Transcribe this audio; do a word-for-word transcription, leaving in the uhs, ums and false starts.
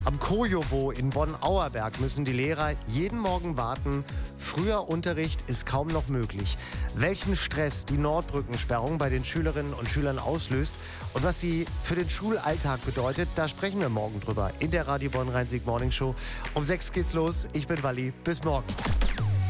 Am Kojowo in Bonn-Auerberg müssen die Lehrer jeden Morgen warten. Früher Unterricht ist kaum noch möglich. Welchen Stress die Nordbrückensperrung bei den Schülerinnen und Schülern auslöst und was sie für den Schulalltag bedeutet, da sprechen wir morgen drüber in der Radio Bonn Rhein-Sieg Morning Show. Um sechs geht's los. Ich bin Walli. Bis morgen.